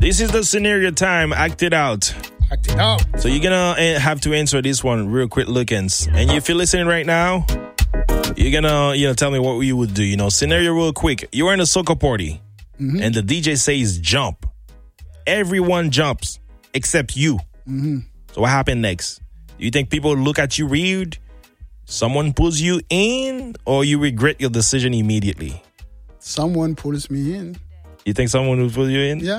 This is the scenario time. Act it out. Act it out. So you're gonna have to answer this one real quick, lookins. And if you're listening right now, you're gonna, tell me what you would do. Scenario real quick. You're in a soccer party, and the DJ says jump. Everyone jumps except you. So what happened next? Do you think people look at you weird? Someone pulls you in, or you regret your decision immediately? Someone pulls me in. You think someone will pull you in? Yeah.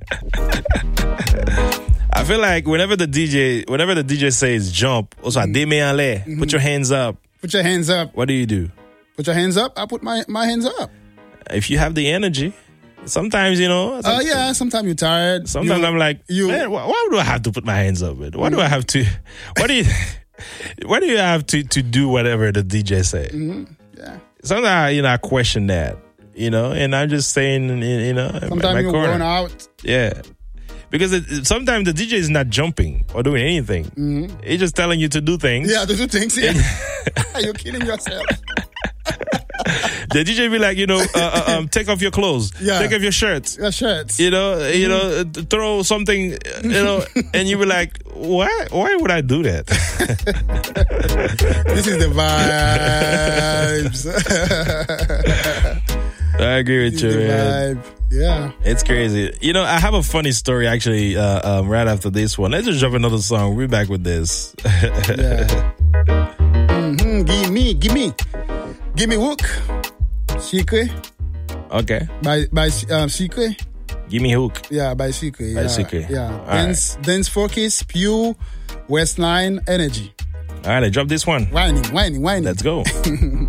I feel like whenever the DJ says jump, also put your hands up. Put your hands up. What do you do? Put your hands up. I put my hands up. If you have the energy, sometimes yeah. Sometimes you're tired. Sometimes I'm like, man, why do I have to put my hands up? Why do I have to? Why do you have to do whatever the DJ say? Yeah. Sometimes I question that. And I'm just saying, sometimes you're going out. Yeah. Because sometimes the DJ is not jumping or doing anything. He's just telling you to do things. Yeah, to do things. Yeah. You're kidding yourself. The DJ be like, take off your clothes. Yeah. Take off your shirt. Your shirts. Throw something, and you be like, why would I do that? This is the vibes. I agree with you, man. Vibe. Yeah. It's crazy. I have a funny story actually right after this one. Let's just drop another song. We're back with this. Yeah. Give me Hook. Secret. Okay. By Secret. Give me Hook. Yeah, by Secret. By Secret. Yeah. Dance Focus, Pew, Westline, Energy. All right, drop this one. Whining. Let's go.